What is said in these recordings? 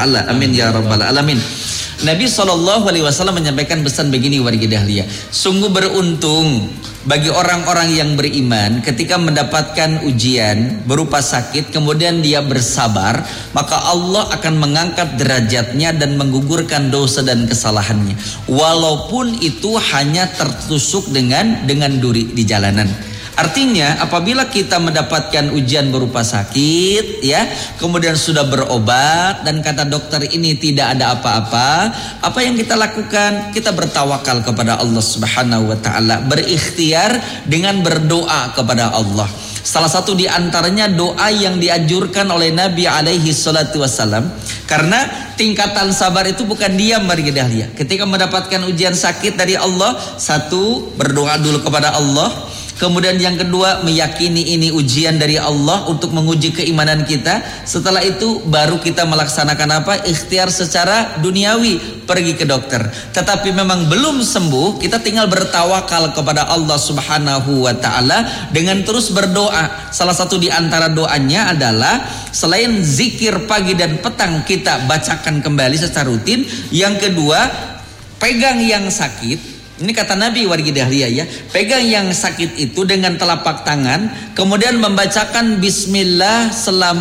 taala. Amin ya rabbal alamin. Nabi SAW menyampaikan pesan begini warga dahlia. Sungguh beruntung bagi orang-orang yang beriman ketika mendapatkan ujian berupa sakit, kemudian dia bersabar, maka Allah akan mengangkat derajatnya dan menggugurkan dosa dan kesalahannya, walaupun itu hanya tertusuk dengan duri di jalanan. Artinya apabila kita mendapatkan ujian berupa sakit ya, kemudian sudah berobat dan kata dokter ini tidak ada apa-apa, apa yang kita lakukan? Kita bertawakal kepada Allah Subhanahu wa taala, berikhtiar dengan berdoa kepada Allah. Salah satu di antaranya doa yang dianjurkan oleh Nabi alaihi salatu wassalam, karena tingkatan sabar itu bukan diam bagi dahlia. Ketika mendapatkan ujian sakit dari Allah, satu, berdoa dulu kepada Allah. Kemudian yang kedua, meyakini ini ujian dari Allah untuk menguji keimanan kita. Setelah itu baru kita melaksanakan apa? Ikhtiar secara duniawi, pergi ke dokter. Tetapi memang belum sembuh, kita tinggal bertawakal kepada Allah Subhanahu wa taala dengan terus berdoa. Salah satu di antara doanya adalah selain zikir pagi dan petang kita bacakan kembali secara rutin. Yang kedua, pegang yang sakit. Ini kata Nabi wargi dahlia ya, pegang yang sakit itu dengan telapak tangan, kemudian membacakan Bismillah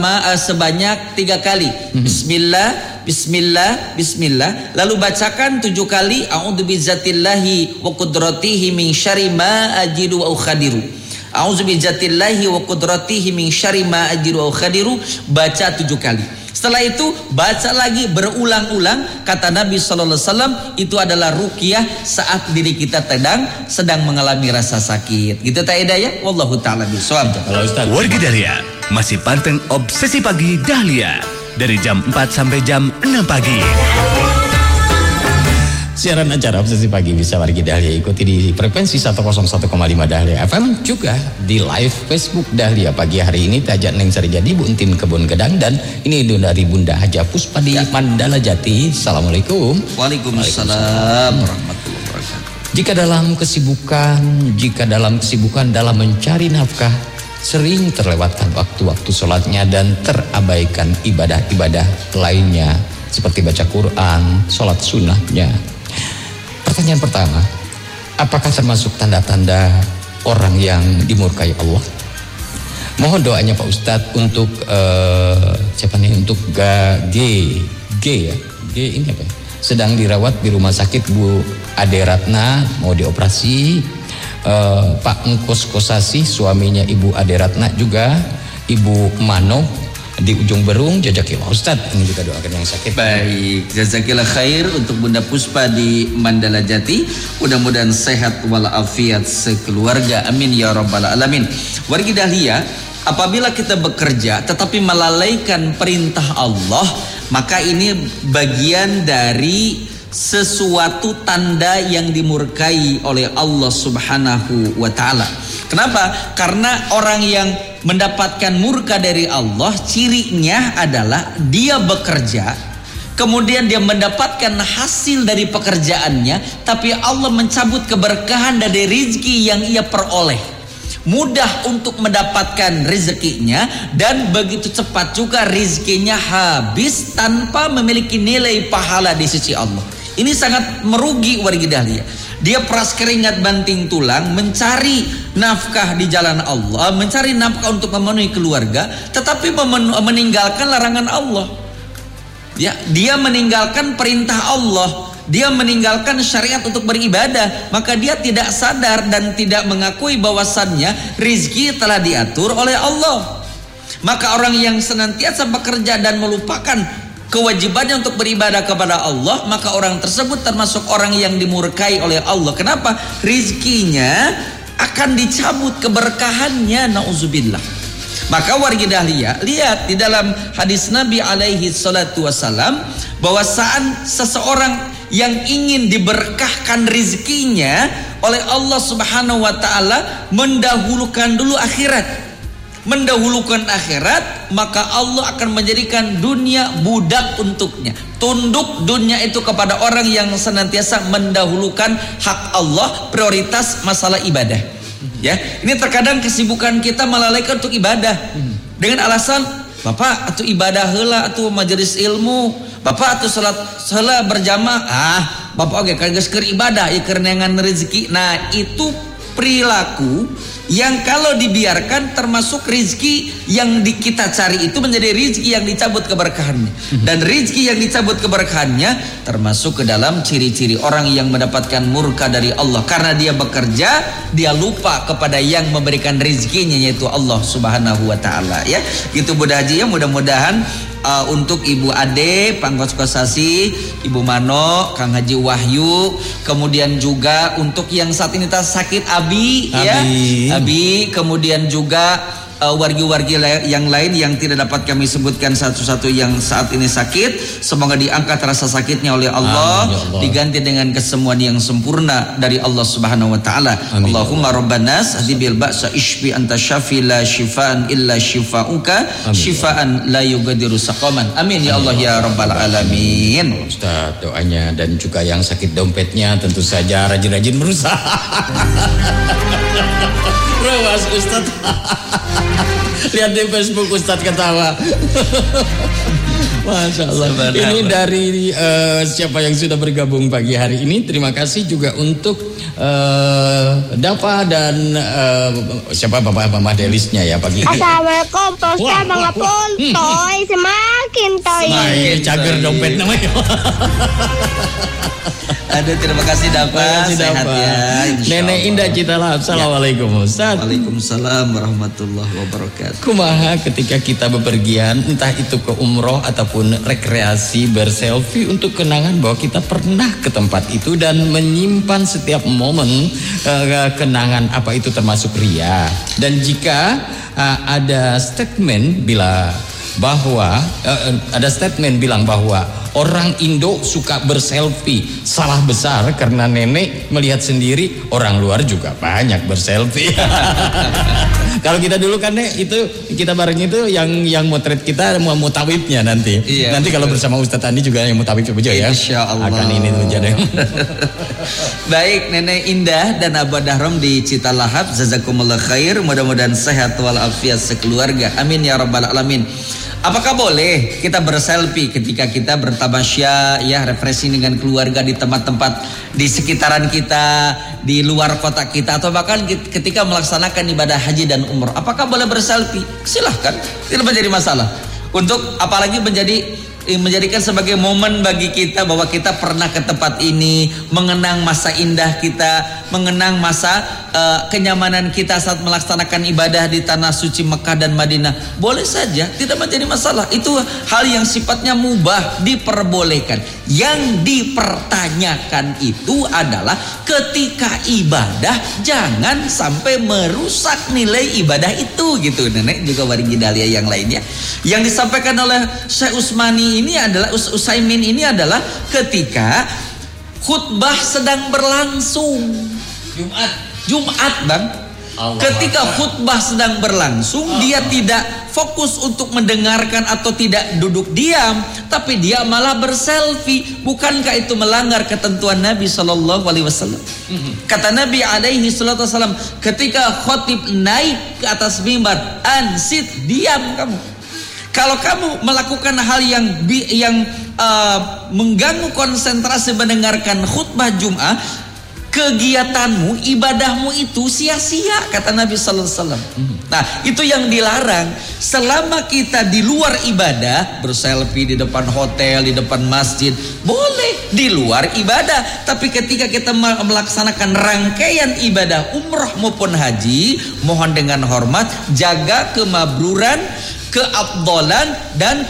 sebanyak 3 kali. Bismillah, Bismillah, Bismillah. Lalu bacakan 7 kali A'udzu bizzatillahi wa qudratihi min syarri ma ajidu wa ukhadiru. A'udzu bizzatillahi wa qudratihi min syarri ma ajidu wa ukhadiru. Baca 7 kali. Setelah itu baca lagi berulang-ulang. Kata Nabi SAW, itu adalah ruqyah saat diri kita sedang mengalami rasa sakit. Gitu tak ya? Wallahu ta'ala bishawab. Warga Dahlia masih panteng Obsesi Pagi Dahlia dari jam 4 sampai jam 6 pagi. Siaran acara Obsesi Pagi bisa warga Dahlia ikuti di frekuensi 101,5 Dahlia FM, juga di live Facebook Dahlia pagi hari ini. Tajak Neng Sari Jadi Buntin Kebun Gedang, dan ini dari Bunda Haja Puspa di Mandala Jati. Assalamualaikum. Waalaikumsalam warahmatullahi wabarakatuh. Jika dalam kesibukan dalam mencari nafkah, sering terlewatkan waktu-waktu sholatnya dan terabaikan ibadah-ibadah lainnya seperti baca Quran, sholat sunnahnya. Pertanyaan pertama, apakah termasuk tanda-tanda orang yang dimurkai Allah? Mohon doanya Pak Ustadz untuk siapa nih? Untuk G ini apa? Sedang dirawat di rumah sakit Bu Ade Ratna, mau dioperasi. Pak Engkos Kosasi, suaminya Ibu Ade Ratna, juga Ibu Mano di Ujung Berung. Jazakillah Ustadz, ini kita doakan yang sakit. Baik, jazakillah khair untuk Bunda Puspa di Mandala Jati. Mudah-mudahan sehat walafiat sekeluarga. Amin ya rabbal alamin. Wargi Dahlia, apabila kita bekerja tetapi melalaikan perintah Allah, maka ini bagian dari sesuatu tanda yang dimurkai oleh Allah Subhanahu wa taala. Kenapa? Karena orang yang mendapatkan murka dari Allah, cirinya adalah dia bekerja, kemudian dia mendapatkan hasil dari pekerjaannya, tapi Allah mencabut keberkahan dari rizki yang ia peroleh. Mudah untuk mendapatkan rezekinya, dan begitu cepat juga rizkinya habis tanpa memiliki nilai pahala di sisi Allah. Ini sangat merugi warga Dahlia. Dia peras keringat banting tulang mencari nafkah di jalan Allah, mencari nafkah untuk memenuhi keluarga, tetapi meninggalkan larangan Allah. Dia meninggalkan perintah Allah, dia meninggalkan syariat untuk beribadah, maka dia tidak sadar dan tidak mengakui bahwasannya rizki telah diatur oleh Allah. Maka orang yang senantiasa bekerja dan melupakan kewajibannya untuk beribadah kepada Allah, maka orang tersebut termasuk orang yang dimurkai oleh Allah. Kenapa? Rizkinya akan dicabut keberkahannya, nauzubillah. Maka warga Dahlia, lihat di dalam hadis Nabi alaihi salatu wassalam, bahwa saat seseorang yang ingin diberkahkan rizkinya oleh Allah Subhanahu wa taala, mendahulukan dulu akhirat. Mendahulukan akhirat, maka Allah akan menjadikan dunia budak untuknya. Tunduk dunia itu kepada orang yang senantiasa mendahulukan hak Allah, prioritas masalah ibadah. Ya, ini terkadang kesibukan kita melalaikan untuk ibadah dengan alasan Bapak atuh ibadah heula atuh majelis ilmu. Bapak atuh salat heula berjamaah. Bapak oge geus keur ibadah ieu keur neangan rezeki. Nah, itu perilaku yang kalau dibiarkan termasuk rizki yang kita cari itu menjadi rizki yang dicabut keberkahannya. Dan rizki yang dicabut keberkahannya termasuk ke dalam ciri-ciri orang yang mendapatkan murka dari Allah. Karena dia bekerja, dia lupa kepada yang memberikan rizkinya, yaitu Allah subhanahu wa ta'ala. Ya, gitu Bunda Haji ya, mudah-mudahan untuk Ibu Ade, Pangkos Kosasi, Ibu Mano, Kang Haji Wahyu, kemudian juga untuk yang saat ini sakit Abi, ya, Abi, kemudian juga wargi-wargi yang lain yang tidak dapat kami sebutkan satu-satu yang saat ini sakit, semoga diangkat rasa sakitnya oleh Allah, diganti dengan kesembuhan yang sempurna dari Allah Subhanahu wa taala. Allahumma rabbanas hadibil ba'sa ishfi anta syafi la syifaan illa syifauka syifaan la yugadiru saqaman. Amin ya Allah ya rabbal alamin. Ustaz, doanya dan juga yang sakit dompetnya tentu saja rajin-rajin berusaha. Rawas Ustaz. Lihat di Facebook Ustaz ketawa. Masya Allah. Ini dari siapa yang sudah bergabung pagi hari ini. Terima kasih juga untuk Dapa dan siapa Bapak Mama Delisnya ya pagi ini. Assalamualaikum Pak Ustaz, mangapun toy semakin toy. Cager dompet namanya. Aduh, terima kasih Dapa, sehat ya. Nenek Indah Citalap, assalamualaikum Ustaz. Waalaikumsalam warahmatullahi wabarakatuh. Kumaha ketika kita bepergian, entah itu ke umroh ataupun rekreasi, berselfie untuk kenangan bahwa kita pernah ke tempat itu dan menyimpan setiap momen kenangan, apa itu termasuk ria. Dan jika ada statement bilang bahwa orang Indo suka berselfie, salah besar karena nenek melihat sendiri orang luar juga banyak berselfie. Kalau kita dulu kan itu kita bareng itu yang motret kita mau mutawibnya nanti. Iya, nanti kalau bersama Ustadz Andi juga yang mutawib coba ya. Insyaallah. Akan ini menjadi. Baik Nenek Indah dan Abah Dahrom di Citalahap, jazakumullah khair, mudah-mudahan sehat walafiat sekeluarga. Amin ya rabbal alamin. Apakah boleh kita berselfie ketika kita bertamasya, ya, refreshing dengan keluarga di tempat-tempat di sekitaran kita, di luar kota kita, atau bahkan ketika melaksanakan ibadah haji dan umroh? Apakah boleh berselfie? Silahkan, tidak menjadi masalah. Untuk apalagi menjadikan sebagai momen bagi kita bahwa kita pernah ke tempat ini, mengenang masa indah kita, mengenang masa kenyamanan kita saat melaksanakan ibadah di tanah suci Mekah dan Madinah. Boleh saja, tidak menjadi masalah. Itu hal yang sifatnya mubah, diperbolehkan. Yang dipertanyakan itu adalah ketika ibadah jangan sampai merusak nilai ibadah itu, gitu. Nenek juga wargi Dahlia yang lainnya. Yang disampaikan oleh Syekh Usmani ini adalah Usaimin ini adalah ketika khutbah sedang berlangsung Jumat Bang. Ketika khutbah sedang berlangsung, dia tidak fokus untuk mendengarkan atau tidak duduk diam, tapi dia malah berselfie. Bukankah itu melanggar ketentuan Nabi Shallallahu Alaihi Wasallam? Kata Nabi Alaihi Wasallam, ketika khotib naik ke atas mimbar, ansit, diam kamu. Kalau kamu melakukan hal yang mengganggu konsentrasi mendengarkan khutbah Jum'ah, kegiatanmu, ibadahmu itu sia-sia, kata Nabi Sallallahu Alaihi Wasallam. Nah, itu yang dilarang. Selama kita di luar ibadah, berselfie di depan hotel, di depan masjid, boleh di luar ibadah. Tapi ketika kita melaksanakan rangkaian ibadah umrah maupun haji, mohon dengan hormat jaga kemabruran, keabdolan dan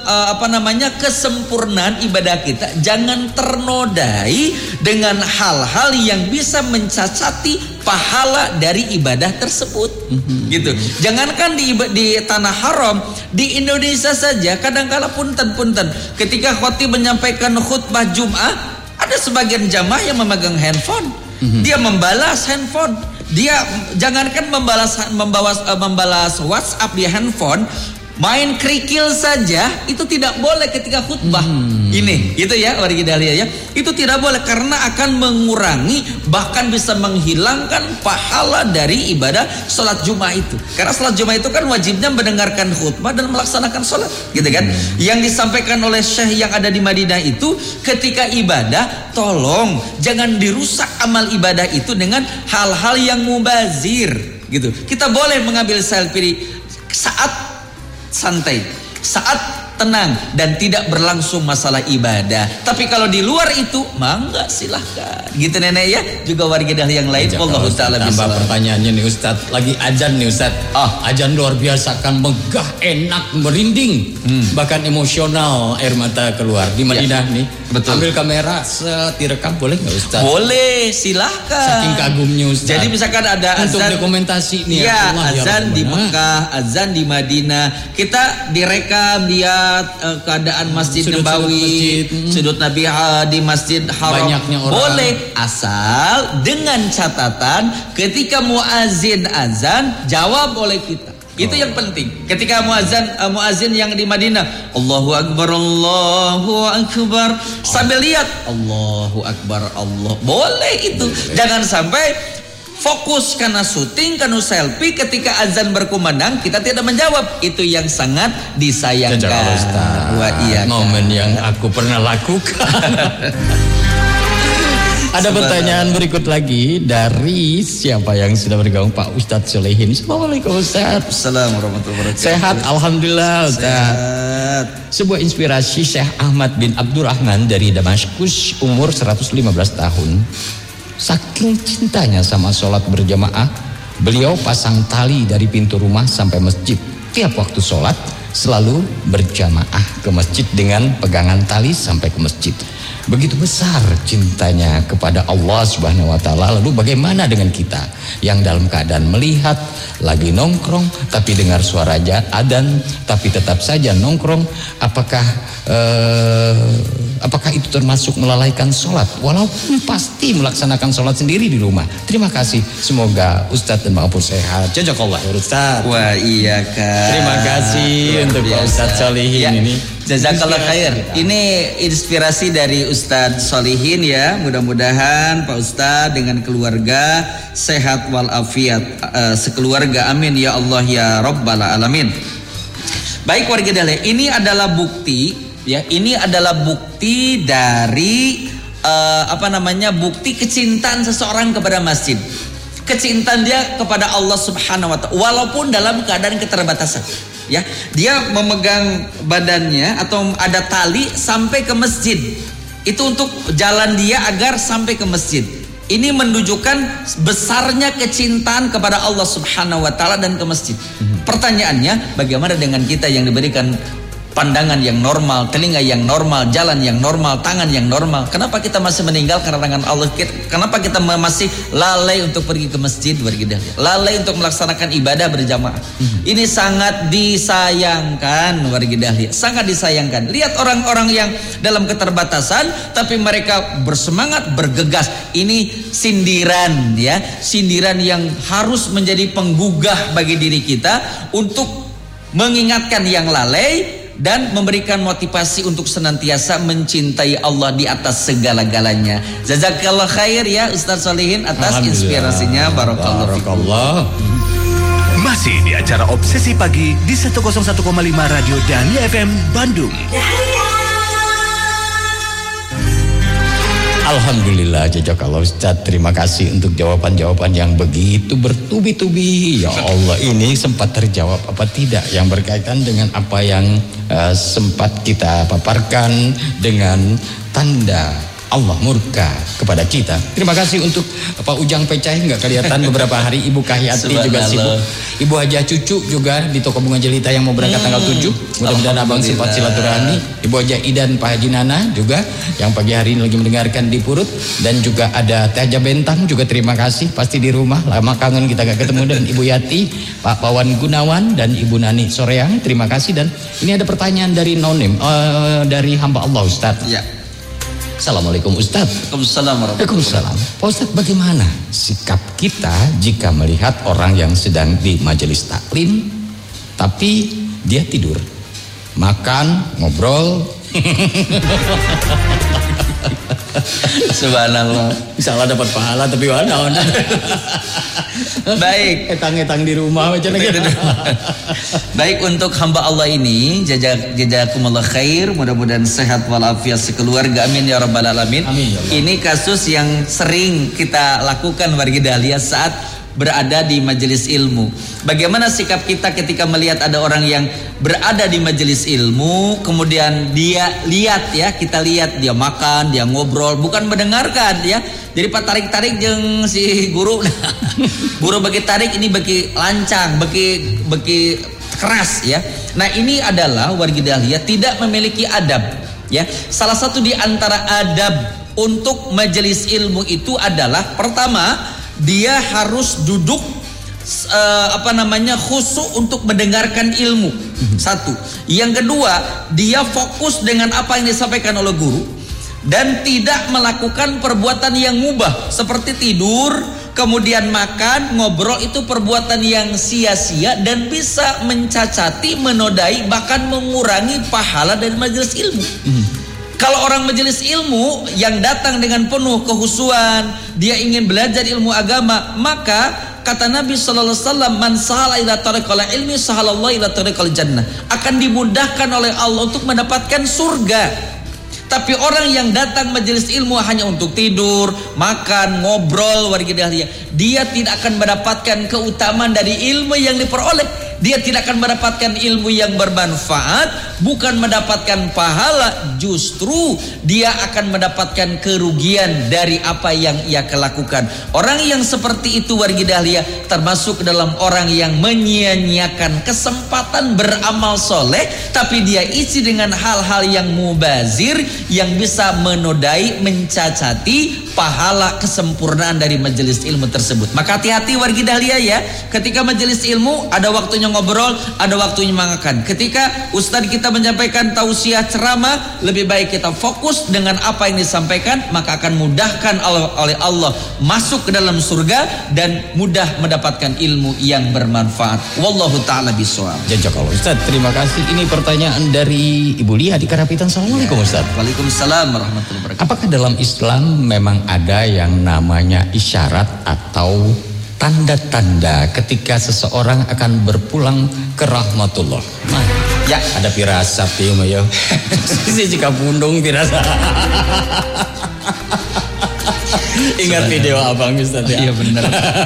kesempurnaan ibadah kita. Jangan ternodai dengan hal-hal yang bisa mencacati pahala dari ibadah tersebut. Gitu. Jangankan di tanah haram, di Indonesia saja kadang-kala punten ketika khotib menyampaikan khutbah Jum'ah, ada sebagian jamaah yang memegang handphone. Dia membalas handphone. Dia jangankan membalas WhatsApp di handphone, Main kerikil saja itu tidak boleh ketika khutbah. Ini gitu ya warga Dahlia ya. Itu tidak boleh karena akan mengurangi bahkan bisa menghilangkan pahala dari ibadah sholat Jumat itu. Karena sholat Jumat itu kan wajibnya mendengarkan khutbah dan melaksanakan sholat, gitu kan? Yang disampaikan oleh Syekh yang ada di Madinah itu ketika ibadah, tolong jangan dirusak amal ibadah itu dengan hal-hal yang mubazir, gitu. Kita boleh mengambil selfie saat santai, saat tenang dan tidak berlangsung masalah ibadah. Tapi kalau di luar itu, mangga silahkan. Gitu nenek ya. Juga warga Dahlia yang lain. Wallahu ta'ala tambah bisawab. pertanyaannya nih Ustadz. Lagi azan nih Ustadz. Azan luar biasa kan, megah, enak, merinding. Bahkan emosional, air mata keluar. Di Madinah nih. Betul. Ambil kamera, direkam boleh nggak Ustadz? Boleh, silahkan. Saking kagumnya Ustadz. Jadi misalkan ada azan untuk dokumentasi nih. Ya, Allah, azan ya di Mekah, azan di Madinah. Kita direkam, lihat keadaan Masjid Nabawi, sudut Nabi di Masjid Haram. Banyaknya orang. Boleh, asal dengan catatan ketika muazin azan jawab oleh kita. Itu yang penting. Ketika muazin yang di Madinah, Allahu Akbar, Allahu Akbar, sambil lihat Allahu Akbar, Allah. Boleh itu. Jangan sampai fokus karena syuting, karena selfie, ketika azan berkumandang kita tidak menjawab. Itu yang sangat disayangkan. Wah, iya. Momen yang aku pernah lakukan. Ada pertanyaan berikut lagi dari siapa yang sudah bergabung, Pak Ustadz Solehin. Assalamualaikum Ustadz. Assalamualaikum warahmatullahi wabarakatuh. Sehat alhamdulillah Ustadz. Sebuah inspirasi Syekh Ahmad bin Abdurrahman dari Damaskus, umur 115 tahun. Saking cintanya sama sholat berjamaah, beliau pasang tali dari pintu rumah sampai masjid. Tiap waktu sholat selalu berjamaah ke masjid dengan pegangan tali sampai ke masjid. Begitu besar cintanya kepada Allah Subhanahu wa taala. Lalu bagaimana dengan kita yang dalam keadaan melihat lagi nongkrong tapi dengar suara adzan tapi tetap saja nongkrong? Apakah itu termasuk melalaikan sholat walaupun pasti melaksanakan sholat sendiri di rumah? Terima kasih. Semoga Ustadz dan Ma'afur sehat. Jazakallah ya Ustadz. Wah iya Kak. Terima kasih untuk Pak Ustadz Solihin ini. Jazakallah khair. Ini inspirasi dari Ustadz Solihin ya. Mudah-mudahan Pak Ustadz dengan keluarga sehat walafiat sekeluarga. Amin ya Allah ya Rabbal alamin. Baik warga Dahlia, ini adalah bukti ya. Ini adalah bukti dari bukti kecintaan seseorang kepada masjid. Kecintaan dia kepada Allah Subhanahu wa taala walaupun dalam keadaan keterbatasan. Ya, dia memegang badannya atau ada tali sampai ke masjid. Itu untuk jalan dia agar sampai ke masjid. Ini menunjukkan besarnya kecintaan kepada Allah Subhanahu wa taala dan ke masjid. Pertanyaannya, bagaimana dengan kita yang diberikan pandangan yang normal, telinga yang normal, jalan yang normal, tangan yang normal? Kenapa kita masih meninggalkan larangan Allah? Kenapa kita masih lalai untuk pergi ke masjid, lalai untuk melaksanakan ibadah berjamaah? Ini sangat disayangkan warga Dahlia, sangat disayangkan. Lihat orang-orang yang dalam keterbatasan tapi mereka bersemangat, bergegas. Ini sindiran ya, sindiran yang harus menjadi penggugah bagi diri kita untuk mengingatkan yang lalai dan memberikan motivasi untuk senantiasa mencintai Allah di atas segala-galanya. Jazakallah khair ya Ustadz Solihin atas inspirasinya. Barakallahu fikum. Masih di acara Obsesi Pagi di 101,5 Radio Dahlia FM Bandung. Alhamdulillah, jazakallah Ustadz. Terima kasih untuk jawaban-jawaban yang begitu bertubi-tubi. Ya Allah, ini sempat terjawab apa tidak yang berkaitan dengan apa yang sempat kita paparkan dengan tanda Allah murka kepada kita. Terima kasih untuk Pak Ujang Pecah, nggak kelihatan beberapa hari. Ibu Kahyati juga sibuk. Ibu Haja Cucu juga di toko bunga jelita yang mau berangkat tanggal 7. Mudah-mudahan abang sempat silaturahmi. Ibu Haja Idan, Pak Haji Nana juga yang pagi hari ini lagi mendengarkan di Purut. Dan juga ada Teh Haja Bentang juga terima kasih. Pasti di rumah, lama kangen kita gak ketemu. Dan Ibu Yati, Pak Pawan Gunawan dan Ibu Nani Soreang, terima kasih. Dan ini ada pertanyaan dari Nonim, dari hamba Allah Ustadz. Ya. Assalamualaikum Ustadz. Waalaikumsalam. Pak Ustadz, bagaimana sikap kita jika melihat orang yang sedang di majelis taklim tapi dia tidur, makan, ngobrol. Subhanallah. Salah dapat pahala tapi wana. Baik. Etang-etang di rumah macam mana? Baik, untuk hamba Allah ini jazakumullah khair, mudah-mudahan sehat walafiat sekeluarga, amin ya rabbal alamin. Amin, ya Allah. Ini kasus yang sering kita lakukan warga Dahlia saat berada di majelis ilmu. Bagaimana sikap kita ketika melihat ada orang yang berada di majelis ilmu, kemudian dia lihat ya, kita lihat dia makan, dia ngobrol, bukan mendengarkan ya. Jadi Pak tarik-tarik jeung si guru. Guru bagi tarik, ini bagi lancang, bagi keras ya. Nah, ini adalah warga Dahlia tidak memiliki adab ya. Salah satu di antara adab untuk majelis ilmu itu adalah pertama, dia harus duduk khusyuk untuk mendengarkan ilmu. Satu. Yang kedua, dia fokus dengan apa yang disampaikan oleh guru dan tidak melakukan perbuatan yang mubah seperti tidur, kemudian makan, ngobrol. Itu perbuatan yang sia-sia dan bisa mencacati, menodai, bahkan mengurangi pahala dari majelis ilmu. Kalau orang majelis ilmu yang datang dengan penuh kehusuan, dia ingin belajar ilmu agama, maka kata Nabi sallallahu alaihi wasallam, man sahala ila tariqal ilmi sahalallahu ila tariqal jannah, akan dimudahkan oleh Allah untuk mendapatkan surga. Tapi orang yang datang majelis ilmu hanya untuk tidur, makan, ngobrol warga Dahlia, dia tidak akan mendapatkan keutamaan dari ilmu yang diperoleh. Dia tidak akan mendapatkan ilmu yang bermanfaat, bukan mendapatkan pahala, justru dia akan mendapatkan kerugian dari apa yang ia lakukan. Orang yang seperti itu warga Dahlia termasuk dalam orang yang menyia-nyiakan kesempatan beramal soleh, tapi dia isi dengan hal-hal yang mubazir, yang bisa menodai, mencacati pahala kesempurnaan dari majelis ilmu tersebut. Maka hati-hati warga Dahlia ya, ketika majelis ilmu ada waktunya ngobrol, ada waktunya makan. Ketika ustadz kita menyampaikan tausiah ceramah, lebih baik kita fokus dengan apa yang disampaikan, maka akan mudahkan oleh Allah masuk ke dalam surga dan mudah mendapatkan ilmu yang bermanfaat. Wallahu ta'ala bishawab. Jazakallah Ustaz, terima kasih. Ini pertanyaan dari Ibu Lia di Karapitan. Assalamualaikum Ustaz. Waalaikumsalam warahmatullahi wabarakatuh. Apakah dalam Islam memang ada yang namanya isyarat atau tanda-tanda ketika seseorang akan berpulang ke rahmatullah? Nah, ya, ada firasat ya, Mayo. Jika bundung firasat. Ingat video Abang Ustaz ya? Iya benar.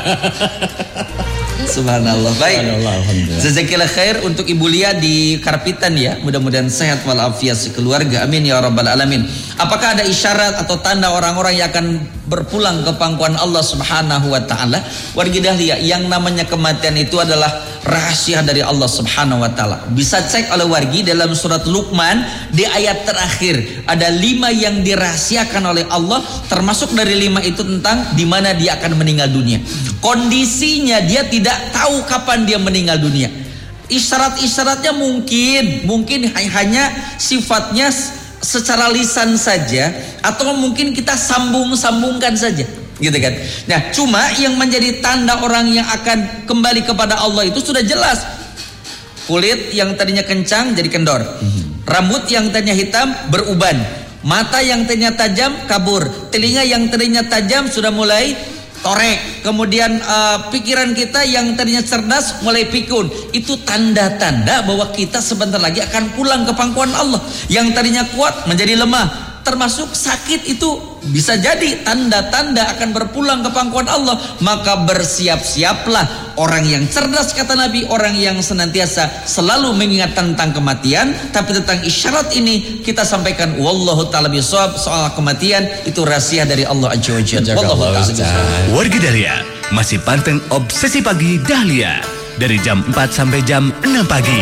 Subhanallah. Baik. Jazakallah khair untuk Ibu Lia di Karapitan ya. Mudah-mudahan sehat walafiat sekeluarga. Amin ya rabbal alamin. Apakah ada isyarat atau tanda orang-orang yang akan berpulang ke pangkuan Allah Subhanahu wa taala? Warga Dahlia, yang namanya kematian itu adalah rahasia dari Allah Subhanahu wa taala. Bisa cek oleh wargi dalam surat Luqman di ayat terakhir. Ada 5 yang dirahasiakan oleh Allah, termasuk dari 5 itu tentang di mana dia akan meninggal dunia. Kondisinya dia tidak tahu kapan dia meninggal dunia. Isyarat-isyaratnya mungkin hanya sifatnya secara lisan saja, atau mungkin kita sambung-sambungkan saja, gitu kan. Nah, cuma yang menjadi tanda orang yang akan kembali kepada Allah itu sudah jelas. Kulit yang tadinya kencang jadi kendor, rambut yang tadinya hitam beruban, mata yang tadinya tajam kabur, telinga yang tadinya tajam sudah mulai torek, kemudian pikiran kita yang tadinya cerdas mulai pikun. Itu tanda-tanda bahwa kita sebentar lagi akan pulang ke pangkuan Allah. Yang tadinya kuat menjadi lemah, termasuk sakit, itu bisa jadi tanda-tanda akan berpulang ke pangkuan Allah. Maka bersiap-siaplah orang yang cerdas, kata Nabi, orang yang senantiasa selalu mengingat tentang kematian. Tapi tentang isyarat ini kita sampaikan wallahu ta'ala bishawab. Soal kematian itu rahasia dari Allah azza wajalla. Wallahu ta'ala bishawab. Warga Dahlia masih panteng Obsesi Pagi Dahlia dari jam 4 sampai jam 6 pagi.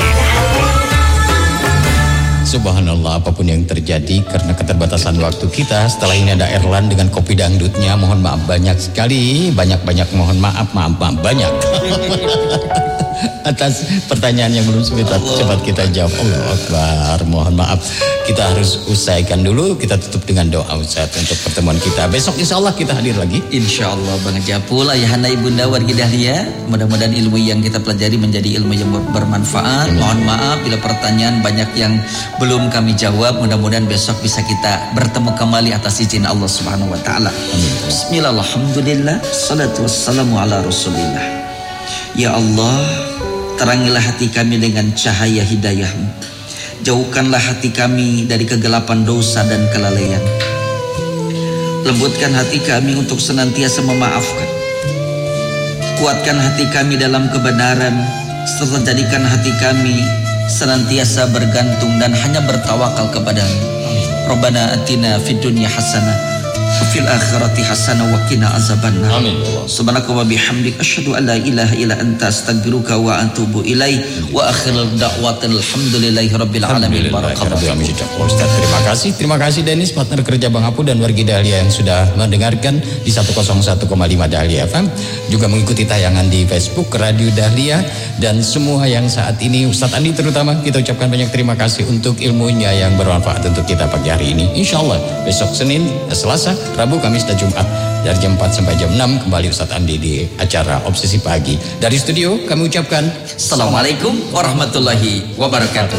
Subhanallah, apapun yang terjadi karena keterbatasan waktu kita. Setelah ini ada Erlan dengan kopi dangdutnya. Mohon maaf banyak sekali, banyak mohon maaf banyak. atas pertanyaan yang belum sempat kita jawab. Allahu Akbar. Mohon maaf, kita harus usaikan dulu. Kita tutup dengan doa Ustaz untuk pertemuan kita. Besok insya Allah kita hadir lagi. Insya Allah Bang Japul, ayahanda ibunda wargi Dahlia, mudah-mudahan ilmu yang kita pelajari menjadi ilmu yang bermanfaat. Mohon maaf bila pertanyaan banyak yang belum kami jawab. Mudah-mudahan besok bisa kita bertemu kembali atas izin Allah Subhanahu wa taala. Bismillah, alhamdulillah, salatu wassalamu ala Rasulillah. Ya Allah, terangilah hati kami dengan cahaya hidayah-Mu. Jauhkanlah hati kami dari kegelapan dosa dan kelalaian. Lembutkan hati kami untuk senantiasa memaafkan. Kuatkan hati kami dalam kebenaran, serta jadikan hati kami senantiasa bergantung dan hanya bertawakal kepada-Mu. Rabbana atina fid dunya hasanah fil akhirati hasanah wa qina azabannar. Amin. Subhanaka wa bihamdik asyhadu an la ilaha illa anta astaghfiruka wa atubu ilaik. Wa akhirul da'watil hamdulillahi rabbil alamin. Terima kasih Dennis, partner kerja Bang Apu dan wargi Dahlia yang sudah mendengarkan di 101,5 Dahlia FM, juga mengikuti tayangan di Facebook Radio Dahlia, dan semua yang saat ini Ustadz Andi terutama kita ucapkan banyak terima kasih untuk ilmunya yang bermanfaat untuk kita pagi hari ini. Insyaallah besok Senin, Selasa, Rabu, Kamis dan Jumat dari jam 4 sampai jam 6 kembali Ustadz Andi di acara Obsesi Pagi. Dari studio kami ucapkan Assalamualaikum warahmatullahi wabarakatuh.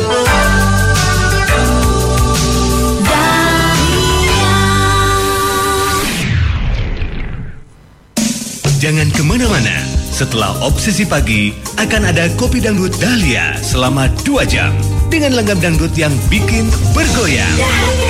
Jangan kemana-mana. Setelah Obsesi Pagi akan ada Kopi Dangdut Dahlia selama 2 jam dengan langgam dangdut yang bikin bergoyang.